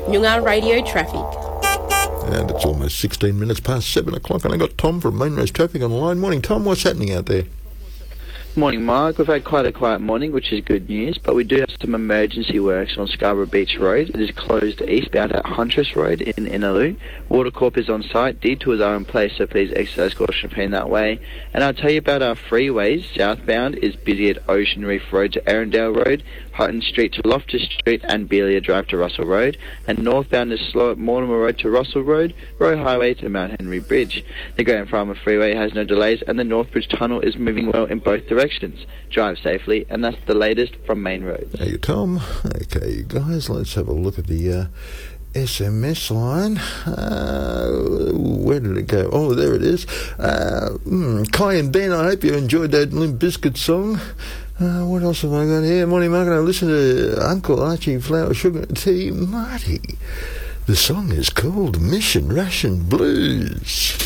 Noongar Radio Traffic. And it's almost 16 minutes past 7 o'clock, and I got Tom from Main Roads Traffic on the line. Morning, Tom. What's happening out there? Morning, Mark. We've had quite a quiet morning, which is good news, but we do have some emergency works on Scarborough Beach Road. It is closed eastbound at Huntress Road in Innaloo. Watercorp is on site. Detours are in place, so please exercise caution heading that way. And I'll tell you about our freeways. Southbound is busy at Ocean Reef Road to Arundel Road, Hutton Street to Loftus Street and Belia Drive to Russell Road, and northbound is slow at Mortimer Road to Russell Road, Roe Highway to Mount Henry Bridge. The Graham Farmer Freeway has no delays, and the Northbridge Tunnel is moving well in both directions. Drive safely, and that's the latest from Main Roads. Thank you, Tom. Okay, you guys, let's have a look at the SMS line. Where did it go? Oh, there it is. Kai and Ben, I hope you enjoyed that Limp Bizkit song. What else have I got here? Morning, Mark, I listened to Uncle Archie Flower Sugar Tea. Marty, the song is called Mission Ration Blues.